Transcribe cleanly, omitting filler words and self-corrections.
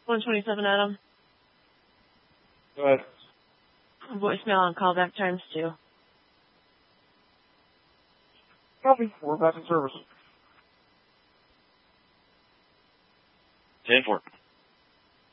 127, Adam. Go ahead. Voicemail on callback times 2. Copy. We're back in service. 10-4.